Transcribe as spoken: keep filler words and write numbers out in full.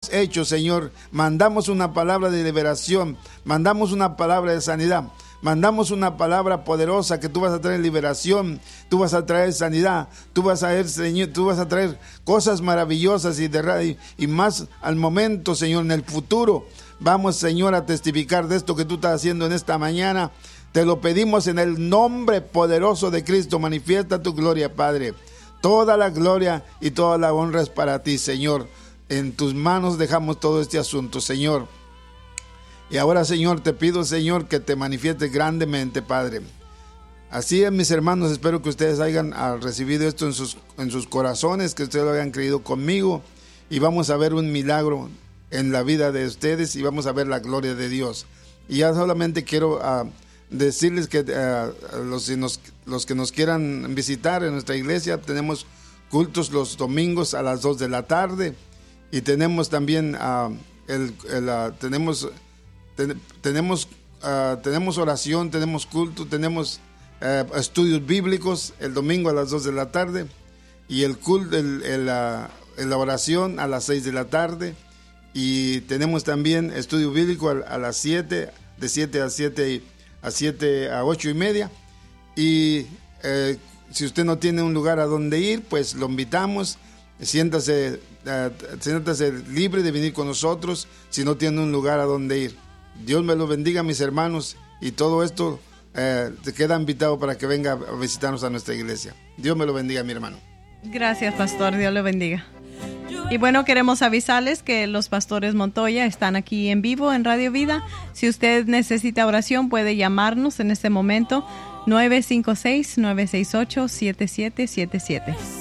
hemos hecho, Señor. Mandamos una palabra de liberación, mandamos una palabra de sanidad, mandamos una palabra poderosa que tú vas a traer liberación, tú vas a traer sanidad, tú vas a traer, Señor, tú vas a traer cosas maravillosas y, de, y más al momento, Señor, en el futuro. Vamos, Señor, a testificar de esto que tú estás haciendo en esta mañana. Te lo pedimos en el nombre poderoso de Cristo. Manifiesta tu gloria, Padre. Toda la gloria y toda la honra es para ti, Señor. En tus manos dejamos todo este asunto, Señor. Y ahora, Señor, te pido, Señor, que te manifiestes grandemente, Padre. Así es, mis hermanos, espero que ustedes hayan recibido esto en sus, en sus corazones, que ustedes lo hayan creído conmigo, y vamos a ver un milagro en la vida de ustedes y vamos a ver la gloria de Dios. Y ya solamente quiero uh, decirles que uh, los, nos, los que nos quieran visitar en nuestra iglesia, tenemos cultos los domingos a las dos de la tarde, y tenemos también uh, el, el, uh, tenemos Ten, tenemos, uh, tenemos oración, tenemos culto, tenemos uh, estudios bíblicos el domingo a las dos de la tarde, y el culto, el, el, uh, la oración a las seis de la tarde, y tenemos también estudio bíblico a, a las siete, de siete a siete, a siete a ocho y media, y eh, si usted no tiene un lugar a donde ir, pues lo invitamos, siéntase, uh, siéntase libre de venir con nosotros si no tiene un lugar a donde ir. Dios me lo bendiga, mis hermanos, y todo esto eh, te queda invitado para que venga a visitarnos a nuestra iglesia. Dios me lo bendiga, mi hermano. Gracias, pastor. Dios lo bendiga. Y bueno, queremos avisarles que los pastores Montoya están aquí en vivo en Radio Vida. Si usted necesita oración, puede llamarnos en este momento nueve cinco seis, nueve seis ocho, siete siete siete siete.